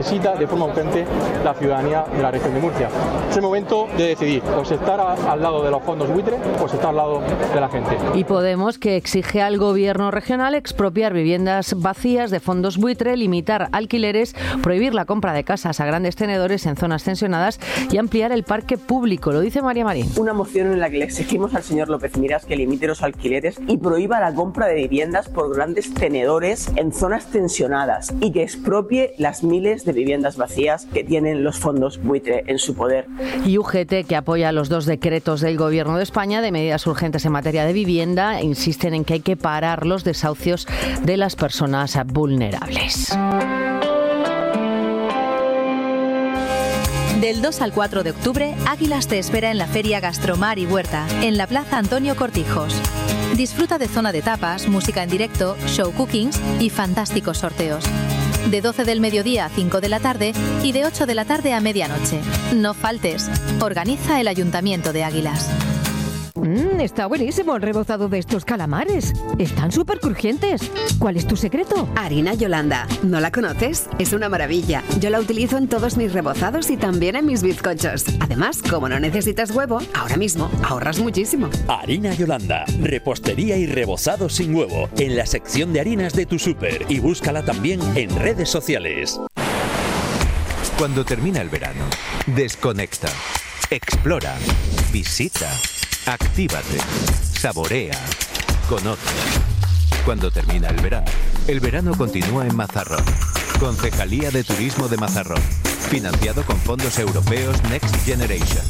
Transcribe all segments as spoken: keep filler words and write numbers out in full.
Necesita de forma urgente la ciudadanía de la región de Murcia. Es el momento de decidir, o se estar a, al lado de los fondos buitre o se está al lado de la gente. Y Podemos, que exige al gobierno regional expropiar viviendas vacías de fondos buitre, limitar alquileres, prohibir la compra de casas a grandes tenedores en zonas tensionadas y ampliar el parque público. Lo dice María Marín. Una moción en la que le exigimos al señor López Miras que limite los alquileres y prohíba la compra de viviendas por grandes tenedores en zonas tensionadas y que expropie las miles de viviendas vacías que tienen los fondos buitre en su poder. Y U G T, que apoya los dos decretos del Gobierno de España de medidas urgentes en materia de vivienda, insisten en que hay que parar los desahucios de las personas vulnerables. Del dos al cuatro de octubre, Águilas te espera en la Feria Gastromar y Huerta, en la Plaza Antonio Cortijos. Disfruta de zona de tapas, música en directo, show cookings y fantásticos sorteos. De doce del mediodía a cinco de la tarde y de ocho de la tarde a medianoche. No faltes. Organiza el Ayuntamiento de Águilas. Mmm, está buenísimo el rebozado de estos calamares. Están súper crujientes. ¿Cuál es tu secreto? Harina Yolanda. ¿No la conoces? Es una maravilla. Yo la utilizo en todos mis rebozados y también en mis bizcochos. Además, como no necesitas huevo, ahora mismo ahorras muchísimo. Harina Yolanda. Repostería y rebozado sin huevo. En la sección de harinas de tu súper. Y búscala también en redes sociales. Cuando termina el verano, desconecta. Explora. Visita. Actívate, saborea, conoce. Cuando termina el verano, el verano continúa en Mazarrón. Concejalía de Turismo de Mazarrón. Financiado con fondos europeos Next Generation.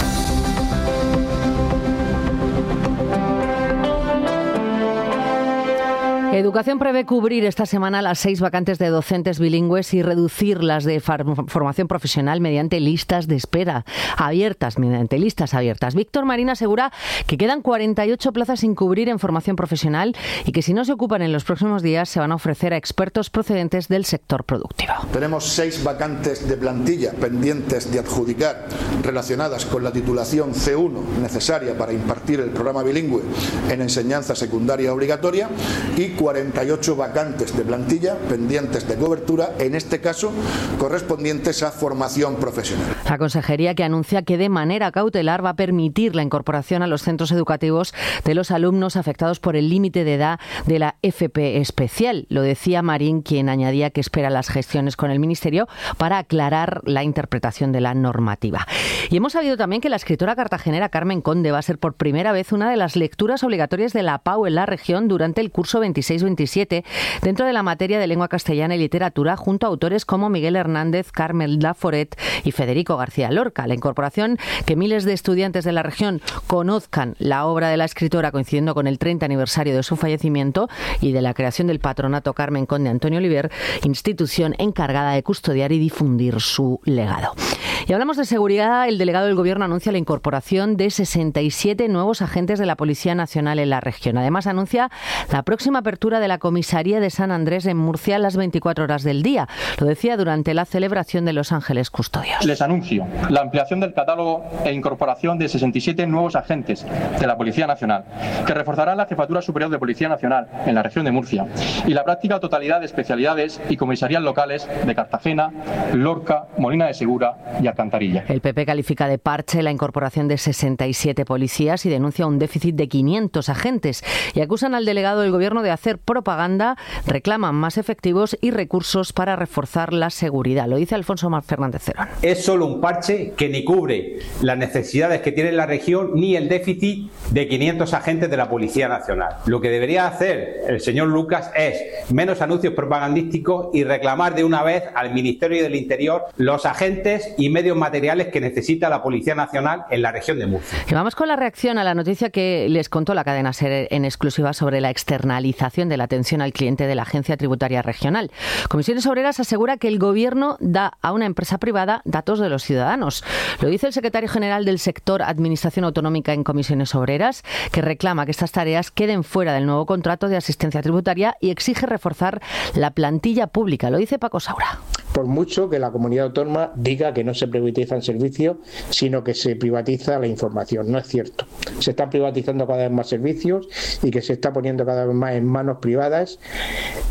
Educación prevé cubrir esta semana las seis vacantes de docentes bilingües y reducir las de formación profesional mediante listas de espera abiertas, mediante listas abiertas. Víctor Marín asegura que quedan cuarenta y ocho plazas sin cubrir en formación profesional y que si no se ocupan en los próximos días se van a ofrecer a expertos procedentes del sector productivo. Tenemos seis vacantes de plantilla pendientes de adjudicar relacionadas con la titulación C uno necesaria para impartir el programa bilingüe en enseñanza secundaria obligatoria y cuarenta y ocho vacantes de plantilla pendientes de cobertura, en este caso correspondientes a formación profesional. La consejería, que anuncia que de manera cautelar va a permitir la incorporación a los centros educativos de los alumnos afectados por el límite de edad de la F P especial. Lo decía Marín, quien añadía que espera las gestiones con el Ministerio para aclarar la interpretación de la normativa. Y hemos sabido también que la escritora cartagenera Carmen Conde va a ser por primera vez una de las lecturas obligatorias de la P A U en la región durante el curso veintiséis veintisiete dentro de la materia de lengua castellana y literatura, junto a autores como Miguel Hernández, Carmen Laforet y Federico García Lorca. La incorporación, que miles de estudiantes de la región conozcan la obra de la escritora coincidiendo con el treinta aniversario de su fallecimiento y de la creación del patronato Carmen Conde Antonio Oliver, institución encargada de custodiar y difundir su legado. Y hablamos de seguridad. El delegado del Gobierno anuncia la incorporación de sesenta y siete nuevos agentes de la Policía Nacional en la región. Además, anuncia la próxima apertura de la comisaría de San Andrés en Murcia a las veinticuatro horas del día. Lo decía durante la celebración de Los Ángeles Custodios. Les anuncio la ampliación del catálogo e incorporación de sesenta y siete nuevos agentes de la Policía Nacional, que reforzarán la Jefatura Superior de Policía Nacional en la región de Murcia y la práctica totalidad de especialidades y comisarías locales de Cartagena, Lorca, Molina de Segura y Alcantarilla. El P P califica de parche la incorporación de sesenta y siete policías y denuncia un déficit de quinientos agentes y acusan al delegado del Gobierno de hacer propaganda, reclaman más efectivos y recursos para reforzar la seguridad. Lo dice Alfonso Fernández Cerón. Es solo un parche que ni cubre las necesidades que tiene la región ni el déficit de quinientos agentes de la Policía Nacional. Lo que debería hacer el señor Lucas es menos anuncios propagandísticos y reclamar de una vez al Ministerio del Interior los agentes y medios materiales que necesita la Policía Nacional en la región de Murcia. Y vamos con la reacción a la noticia que les contó la cadena SER en exclusiva sobre la externalización de la atención al cliente de la Agencia Tributaria Regional. Comisiones Obreras asegura que el Gobierno da a una empresa privada datos de los ciudadanos. Lo dice el secretario general del sector Administración Autonómica en Comisiones Obreras, que reclama que estas tareas queden fuera del nuevo contrato de asistencia tributaria y exige reforzar la plantilla pública. Lo dice Paco Saura. Por mucho que la comunidad autónoma diga que no se privatizan servicios, sino que se privatiza la información. No es cierto. Se están privatizando cada vez más servicios y que se está poniendo cada vez más en manos privadas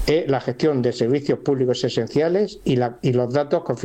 es la gestión de servicios públicos esenciales y, la, y los datos confidenciales